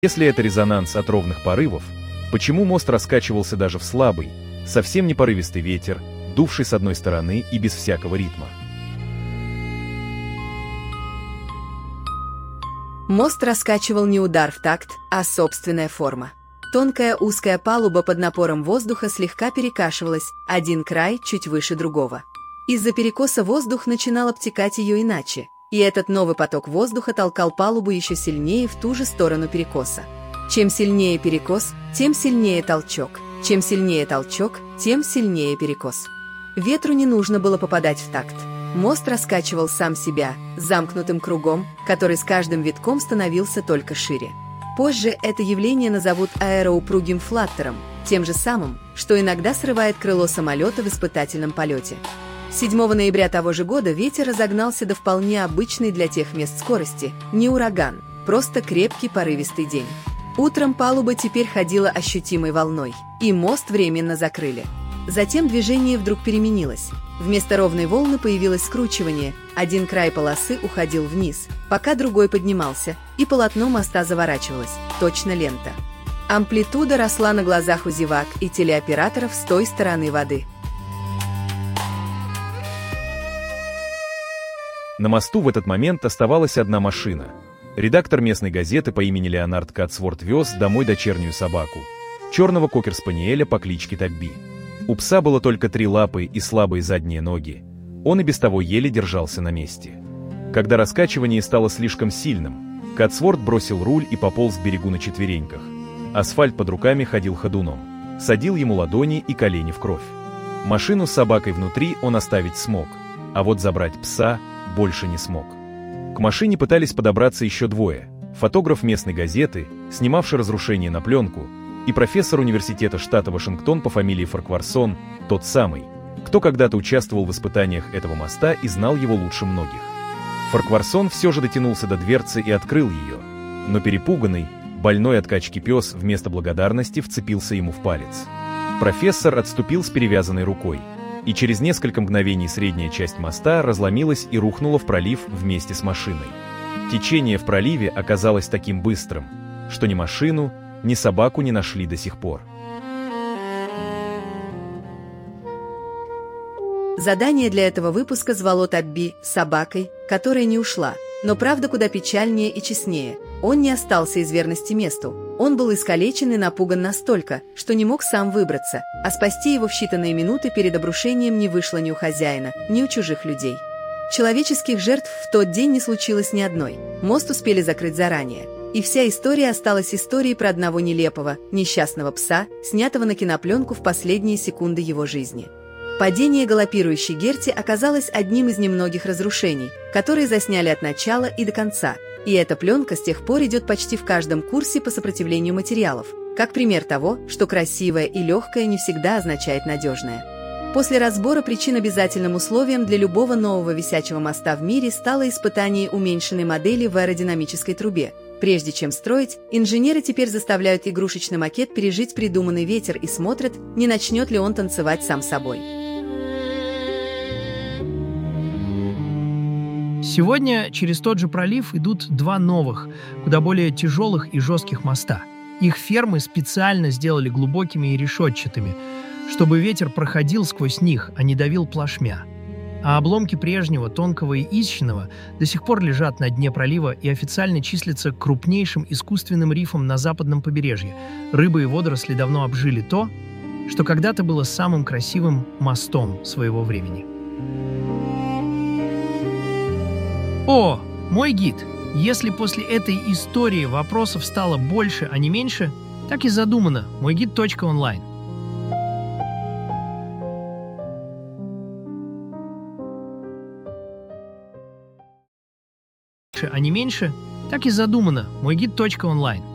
Если это резонанс от ровных порывов, почему мост раскачивался даже в слабый, совсем не порывистый ветер, дувший с одной стороны и без всякого ритма? Мост раскачивал не удар в такт, а собственная форма. Тонкая узкая палуба под напором воздуха слегка перекашивалась, один край чуть выше другого. Из-за перекоса воздух начинал обтекать ее иначе, и этот новый поток воздуха толкал палубу еще сильнее в ту же сторону перекоса. Чем сильнее перекос, тем сильнее толчок. Чем сильнее толчок, тем сильнее перекос. Ветру не нужно было попадать в такт. Мост раскачивал сам себя, замкнутым кругом, который с каждым витком становился только шире. Позже это явление назовут аэроупругим флаттером, тем же самым, что иногда срывает крыло самолета в испытательном полете. 7 ноября того же года ветер разогнался до вполне обычной для тех мест скорости, не ураган, просто крепкий порывистый день. Утром палуба теперь ходила ощутимой волной, и мост временно закрыли. Затем движение вдруг переменилось. Вместо ровной волны появилось скручивание, один край полосы уходил вниз, пока другой поднимался, и полотно моста заворачивалось, точно лента. Амплитуда росла на глазах у зевак и телеоператоров с той стороны воды. На мосту в этот момент оставалась одна машина. Редактор местной газеты по имени Леонард Катсворт вез домой дочернюю собаку, черного кокер-спаниеля по кличке Табби. У пса было только 3 лапы и слабые задние ноги. Он и без того еле держался на месте. Когда раскачивание стало слишком сильным, Катсворт бросил руль и пополз к берегу на четвереньках. Асфальт под руками ходил ходуном. Садил ему ладони и колени в кровь. Машину с собакой внутри он оставить смог, а вот забрать пса больше не смог. К машине пытались подобраться еще 2. Фотограф местной газеты, снимавший разрушение на пленку, и профессор университета штата Вашингтон по фамилии Фаркварсон, тот самый, кто когда-то участвовал в испытаниях этого моста и знал его лучше многих. Фаркварсон все же дотянулся до дверцы и открыл ее, но перепуганный, больной от качки пес вместо благодарности вцепился ему в палец. Профессор отступил с перевязанной рукой, и через несколько мгновений средняя часть моста разломилась и рухнула в пролив вместе с машиной. Течение в проливе оказалось таким быстрым, что ни машину, ни собаку не нашли до сих пор. Задание для этого выпуска звало Табби собакой, которая не ушла, но правда куда печальнее и честнее. Он не остался из верности месту. Он был искалечен и напуган настолько, что не мог сам выбраться, а спасти его в считанные минуты перед обрушением не вышло ни у хозяина, ни у чужих людей. Человеческих жертв в тот день не случилось ни одной. Мост успели закрыть заранее. И вся история осталась историей про одного нелепого, несчастного пса, снятого на кинопленку в последние секунды его жизни. Падение галопирующей Герти оказалось одним из немногих разрушений, которые засняли от начала и до конца, и эта пленка с тех пор идет почти в каждом курсе по сопротивлению материалов, как пример того, что красивое и легкое не всегда означает надежное. После разбора причин обязательным условием для любого нового висячего моста в мире стало испытание уменьшенной модели в аэродинамической трубе. Прежде чем строить, инженеры теперь заставляют игрушечный макет пережить придуманный ветер и смотрят, не начнет ли он танцевать сам собой. Сегодня через тот же пролив идут 2 новых, куда более тяжелых и жестких моста. Их фермы специально сделали глубокими и решетчатыми, чтобы ветер проходил сквозь них, а не давил плашмя. А обломки прежнего, тонкого и изящного до сих пор лежат на дне пролива и официально числятся крупнейшим искусственным рифом на западном побережье. Рыбы и водоросли давно обжили то, что когда-то было самым красивым мостом своего времени. О, мой гид! Если после этой истории вопросов стало больше, а не меньше, так и задумано. Мойгид.онлайн. А не меньше, так и задумано. Мойгид.онлайн.